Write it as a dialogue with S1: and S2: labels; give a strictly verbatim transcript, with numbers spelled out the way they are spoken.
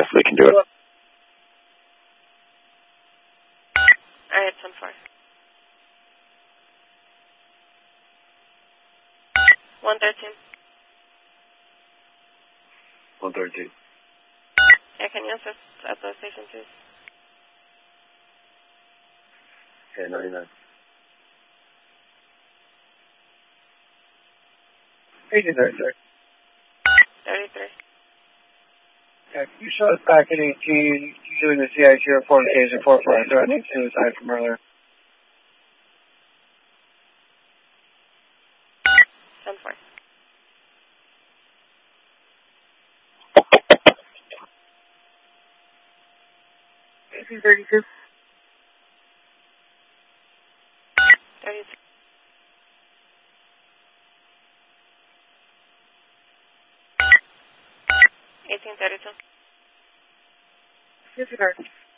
S1: definitely can do it.
S2: Alright, ten four. one thirteen.
S3: one thirteen.
S2: Yeah, can you assist at the station, please?
S3: Okay, ninety-nine.
S4: eighty thirty-three.
S2: thirty-three.
S4: Okay, you show us back at eighteen, doing the C I C report occasion four four threatening suicide from earlier.
S2: ten four.
S4: eighteen thirty-two.
S2: thirty-two. eighteen thirty-two.
S4: Disregard.